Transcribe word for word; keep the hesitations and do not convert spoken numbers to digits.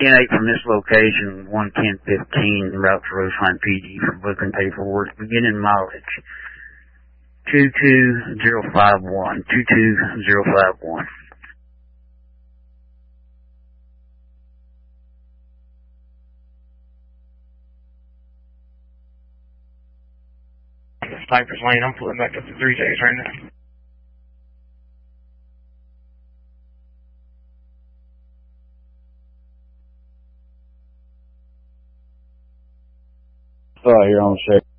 ten eight from this location, one ten fifteen, route to Roseline P D for booking paperwork, beginning mileage two two zero five one, two two zero five one. Cypress Lane, I'm pulling back up to three days right now. Oh, you're on the